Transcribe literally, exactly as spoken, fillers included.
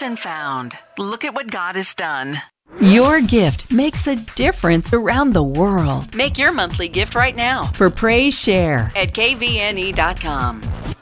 lost and found. Look at what God has done. Your gift makes a difference around the world. Make your monthly gift right now for Praise Share at K V N E dot com.